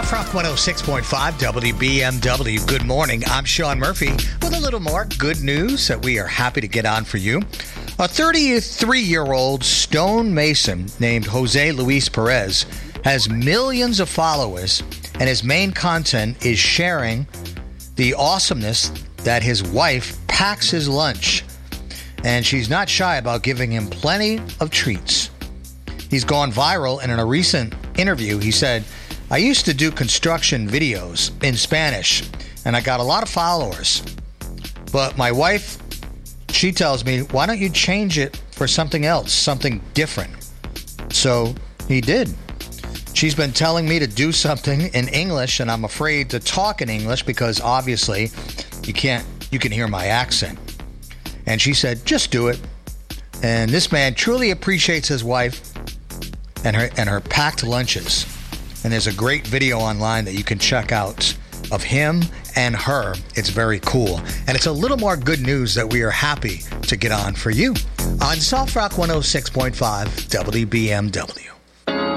Soft Rock 106.5 WBMW. Good morning. I'm Sean Murphy with a little more good news that we are happy to get on for you. A 33-year-old stonemason named Jose Luis Perez has millions of followers, and his main content is sharing the awesomeness that his wife packs his lunch. And she's not shy about giving him plenty of treats. He's gone viral, and in a recent interview, he said, "I used to do construction videos in Spanish, and I got a lot of followers. But my wife, she tells me, why don't you change it for something else, something different?" So he did. She's been telling me to do something in English, and I'm afraid to talk in English because obviously you can hear my accent. And she said, just do it. And this man truly appreciates his wife and her packed lunches. And there's a great video online that you can check out of him and her. It's very cool. And it's a little more good news that we are happy to get on for you on Soft Rock 106.5 WBMW.